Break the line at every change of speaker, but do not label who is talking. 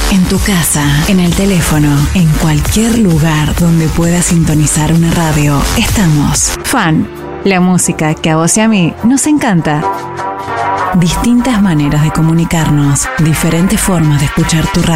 En tu casa, en el teléfono, en cualquier lugar donde puedas sintonizar una radio, estamos. Fan, la música que a vos y a mí nos encanta. Distintas maneras de comunicarnos, diferentes formas de escuchar tu radio.